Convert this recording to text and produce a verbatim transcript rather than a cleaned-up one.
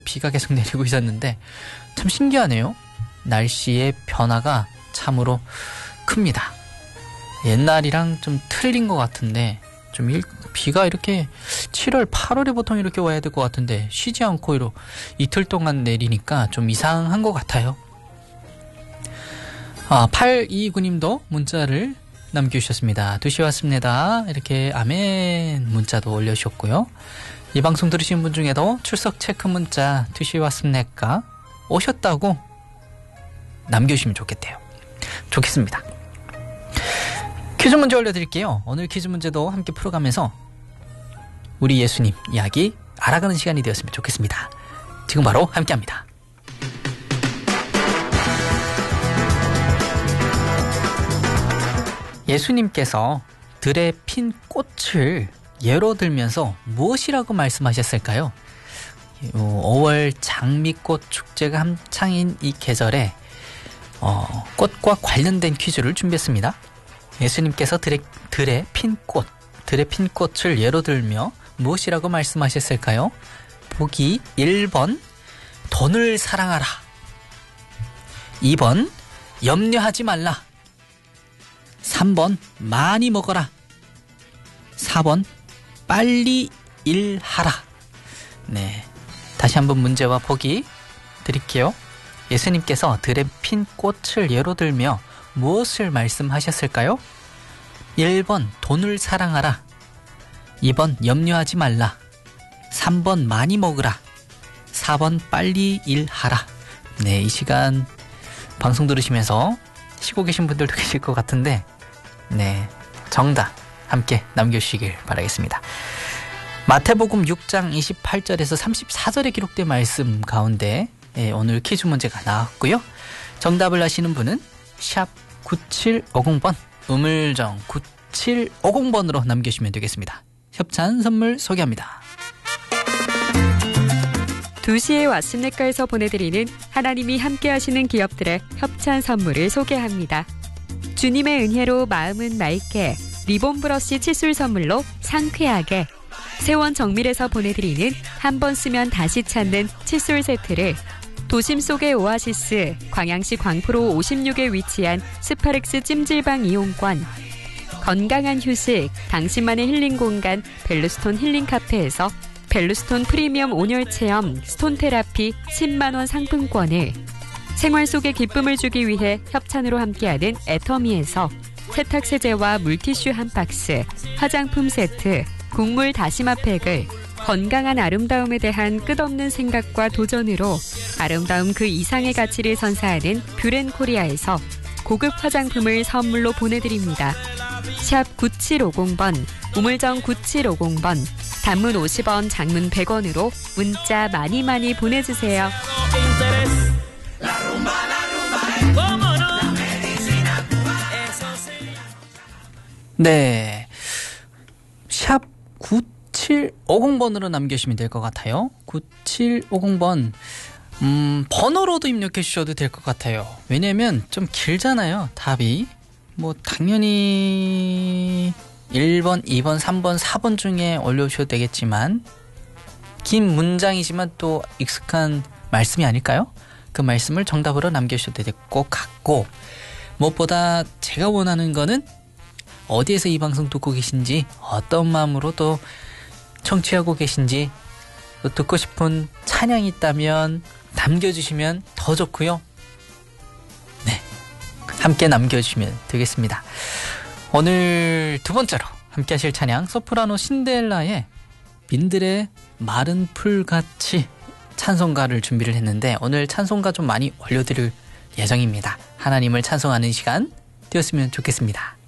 비가 계속 내리고 있었는데 참 신기하네요. 날씨의 변화가 참으로 큽니다. 옛날이랑 좀 틀린 것 같은데 좀 일, 비가 이렇게 칠월, 팔월에 보통 이렇게 와야 될 것 같은데 쉬지 않고 이러, 이틀 동안 내리니까 좀 이상한 것 같아요. 아, 팔이구 님도 문자를 남겨주셨습니다. 두 시 왔습니다. 이렇게 아멘 문자도 올려주셨고요. 이 방송 들으신 분 중에도 출석 체크 문자 두 시 왔습니까? 오셨다고 남겨주시면 좋겠대요. 좋겠습니다. 퀴즈 문제 올려드릴게요. 오늘 퀴즈 문제도 함께 풀어가면서 우리 예수님 이야기 알아가는 시간이 되었으면 좋겠습니다. 지금 바로 함께합니다. 예수님께서 들에 핀 꽃을 예로 들면서 무엇이라고 말씀하셨을까요? 오월 장미꽃 축제가 한창인 이 계절에 어, 꽃과 관련된 퀴즈를 준비했습니다. 예수님께서 들에, 들에 핀 꽃, 들에 핀 꽃을 예로 들며 무엇이라고 말씀하셨을까요? 보기 일 번 돈을 사랑하라, 이 번 염려하지 말라, 삼 번 많이 먹어라, 사 번 빨리 일하라. 네, 다시 한번 문제와 보기 드릴게요. 예수님께서 들에 핀 꽃을 예로 들며 무엇을 말씀하셨을까요? 일 번 돈을 사랑하라, 이 번 염려하지 말라, 삼 번 많이 먹으라, 사 번 빨리 일하라. 네, 이 시간 방송 들으시면서 쉬고 계신 분들도 계실 것 같은데 네, 정답 함께 남겨주시길 바라겠습니다. 마태복음 육 장 이십팔 절에서 삼십사 절에 기록된 말씀 가운데 예, 오늘 퀴즈 문제가 나왔고요. 정답을 아시는 분은 샵 구칠오공 번, 우물정 구칠오공 번으로 남겨주시면 되겠습니다. 협찬 선물 소개합니다. 두 시에 왔습니까에서 보내드리는 하나님이 함께하시는 기업들의 협찬 선물을 소개합니다. 주님의 은혜로 마음은 맑게, 리본 브러쉬 칫솔 선물로 상쾌하게, 세원 정밀에서 보내드리는 한 번 쓰면 다시 찾는 칫솔 세트를, 도심 속의 오아시스 광양시 광포로 오십육에 위치한 스파렉스 찜질방 이용권, 건강한 휴식 당신만의 힐링 공간 벨루스톤 힐링 카페에서 벨루스톤 프리미엄 온열 체험 스톤 테라피 십만 원 상품권을, 생활 속에 기쁨을 주기 위해 협찬으로 함께하는 애터미에서 세탁세제와 물티슈 한 박스, 화장품 세트, 국물 다시마 팩을, 건강한 아름다움에 대한 끝없는 생각과 도전으로 아름다움 그 이상의 가치를 선사하는 뷰렌코리아에서 고급 화장품을 선물로 보내드립니다. 샵 구칠오공 번, 우물정 구칠오공 번, 단문 오십 원, 장문 백 원으로 문자 많이 많이 보내주세요. 네, 샵 구칠오공 번으로 남겨주시면 될 것 같아요. 구칠오공 번 음, 번호로도 입력해 주셔도 될 것 같아요. 왜냐면 좀 길잖아요, 답이. 뭐 당연히 일 번, 이 번, 삼 번, 사 번 중에 올려주셔도 되겠지만 긴 문장이지만 또 익숙한 말씀이 아닐까요? 그 말씀을 정답으로 남겨주셔도 될 것 같고, 무엇보다 제가 원하는 거는 어디에서 이 방송 듣고 계신지, 어떤 마음으로 또 청취하고 계신지, 또 듣고 싶은 찬양이 있다면 남겨주시면 더 좋고요. 네, 함께 남겨주시면 되겠습니다. 오늘 두 번째로 함께 하실 찬양, 소프라노 신데렐라의 민들의 마른 풀같이 찬송가를 준비를 했는데 오늘 찬송가 좀 많이 올려드릴 예정입니다. 하나님을 찬송하는 시간 되었으면 좋겠습니다.